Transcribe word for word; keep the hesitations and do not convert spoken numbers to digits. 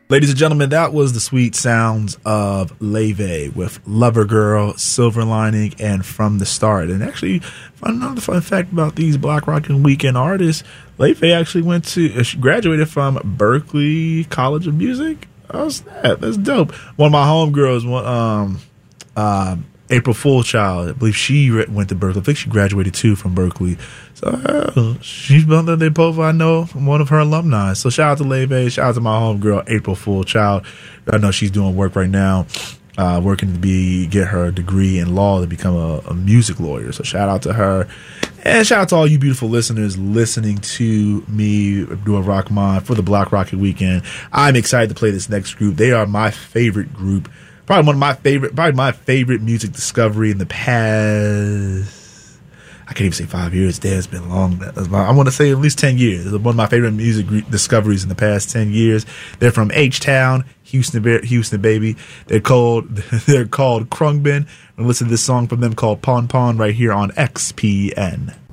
Ladies and gentlemen, that was the sweet sounds of Leve with Lover Girl, Silver Lining, and From the Start. And actually, another fun fact about these Block Rockin' Weekend artists, Leve actually went to, she graduated from Berklee College of Music. Oh, snap. That's dope. One of my homegirls, one, um, uh, April Fool Child, I believe she went to Berklee. I think she graduated too from Berklee. So uh, she's one of the both I know from one of her alumni. So shout out to Leve, shout out to my homegirl April Fool Child. I know she's doing work right now, uh, working to be get her degree in law to become a, a music lawyer. So shout out to her, and shout out to all you beautiful listeners listening to me do a rock mod for the Block Rockin' Weekend. I'm excited to play this next group. They are my favorite group. Probably one of my favorite, probably my favorite music discovery in the past. I can't even say five years. Damn, it's been long. I want to say at least ten years. It's one of my favorite music discoveries in the past ten years. They're from H-Town, Houston, Houston, baby. They're called, they're called Khruangbin. And listen to this song from them called Pon Pon right here on X P N.